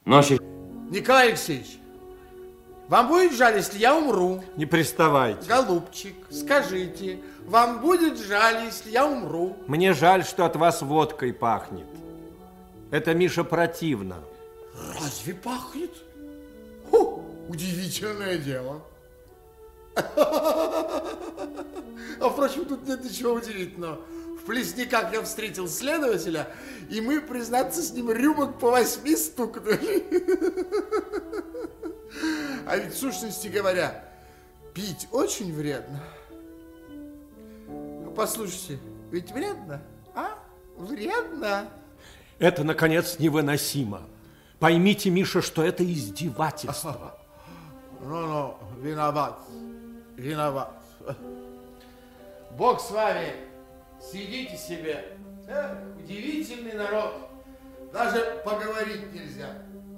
Ночи. Николай Алексеевич, вам будет жаль, если я умру? Не приставайте. Голубчик, скажите, вам будет жаль, если я умру? Мне жаль, что от вас водкой пахнет. Это, Миша, противно. Разве пахнет? Фу, удивительное дело. А впрочем, тут нет ничего удивительного. В Плесниках я встретил следователя, и мы, признаться, с ним рюмок по 8 стукнули. А ведь, в сущности говоря, пить очень вредно. Послушайте, ведь вредно, а? Вредно. Это, наконец, невыносимо. Поймите, Миша, что это издевательство. Ну, виноват. Виноват. Бог с вами. Сидите себе. Удивительный народ. Даже поговорить нельзя.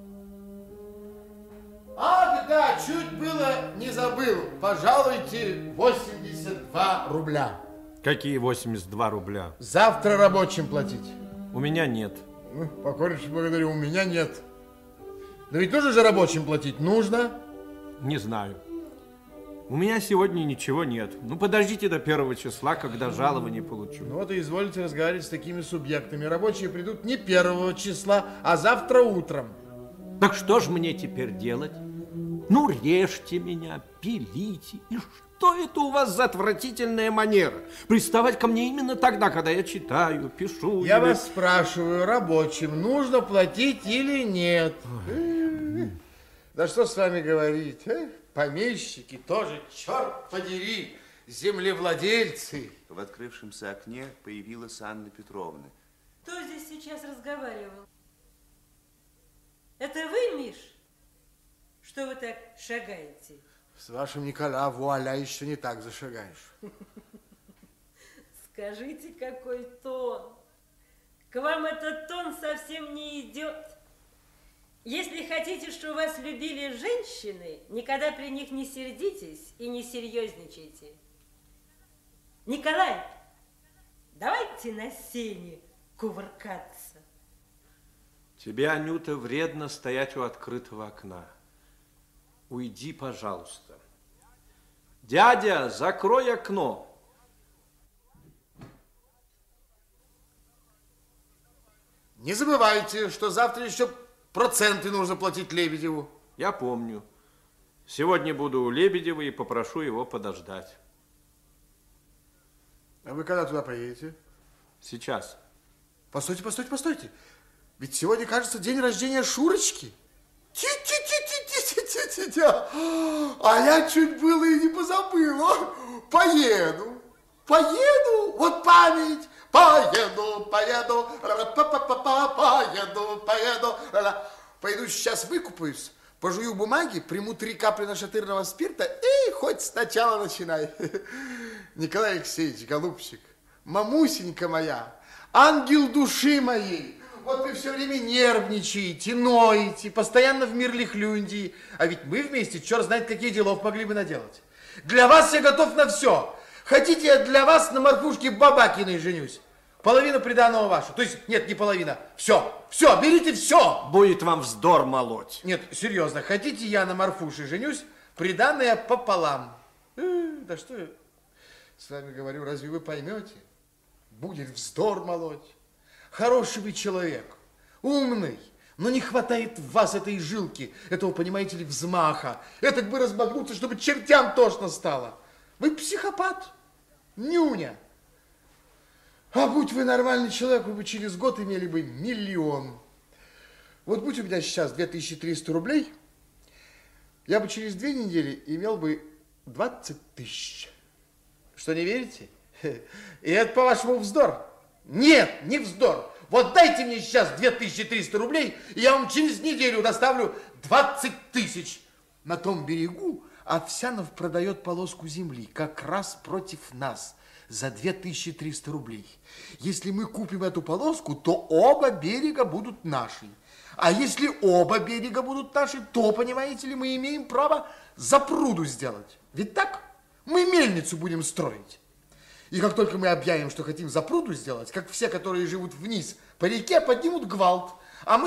Ах, да, чуть было не забыл. Пожалуйте 82 рубля. Какие 82 рубля? Завтра рабочим платить. У меня нет. Ну, покорнейше благодарю, у меня нет. Да ведь тоже же рабочим платить нужно. Не знаю. У меня сегодня ничего нет. Ну, подождите до 1 числа, когда жалование получу. Ну вот и извольте разговаривать с такими субъектами. Рабочие придут не 1 числа, а завтра утром. Так что же мне теперь делать? Ну, режьте меня, пилите. И что это у вас за отвратительная манера? Приставать ко мне именно тогда, когда я читаю, пишу. Я вас спрашиваю, рабочим нужно платить или нет? Да что с вами говорить, а? Помещики тоже, черт подери, землевладельцы. В открывшемся окне появилась Анна Петровна. Кто здесь сейчас разговаривал? Это вы, Миш? Что вы так шагаете? С вашим Никола вуаля еще не так зашагаешь. Скажите, какой тон. К вам этот тон совсем не идет. Если хотите, чтобы вас любили женщины, никогда при них не сердитесь и не серьезничайте. Николай, давайте на сене кувыркаться. Тебе, Анюта, вредно стоять у открытого окна. Уйди, пожалуйста. Дядя, закрой окно. Не забывайте, что завтра еще проценты нужно платить Лебедеву. Я помню. Сегодня буду у Лебедева и попрошу его подождать. А вы когда туда поедете? Сейчас. Постойте, постойте, постойте. Ведь сегодня, кажется, день рождения Шурочки. А я чуть было и не позабыла. Поеду. Вот память. Поеду. Пойду сейчас выкупаюсь, пожую бумаги, приму 3 капли нашатырного спирта и хоть сначала начинай. Николай Алексеевич, голубчик, мамусенька моя, ангел души моей, вот вы все время нервничаете, ноете, постоянно в мирлихлюндии, а ведь мы вместе, черт знает, какие делов могли бы наделать. Для вас я готов на все. Хотите, я для вас на Марфушке Бабакиной женюсь? Половина приданого ваша. То есть, нет, не половина. Все, берите все. Будет вам вздор молоть. Нет, серьезно, хотите, я на Марфуше женюсь, приданое пополам. Да что я с вами говорю, разве вы поймете? Будет вздор молоть. Хороший вы человек, умный, но не хватает в вас этой жилки, этого, понимаете ли, взмаха. Этак бы разбогнуться, чтобы чертям тошно стало. Вы психопат, нюня. А будь вы нормальный человек, вы бы через год имели бы 1 000 000. Вот будь у меня сейчас 2300 рублей, я бы через 2 недели имел бы 20 000. Что, не верите? И это, по-вашему, вздор? Нет, не вздор. Вот дайте мне сейчас 2300 рублей, и я вам через неделю доставлю 20 000. На том берегу Овсянов продает полоску земли как раз против нас за 2300 рублей. Если мы купим эту полоску, то оба берега будут наши. А если оба берега будут наши, то, понимаете ли, мы имеем право запруду сделать. Ведь так? Мы мельницу будем строить. И как только мы объявим, что хотим запруду сделать, как все, которые живут вниз по реке, поднимут гвалт.